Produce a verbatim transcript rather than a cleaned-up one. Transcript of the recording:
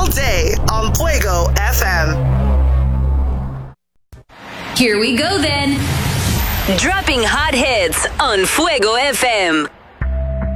all day on Fuego F M. Here we go then. Dropping hot hits on Fuego F M.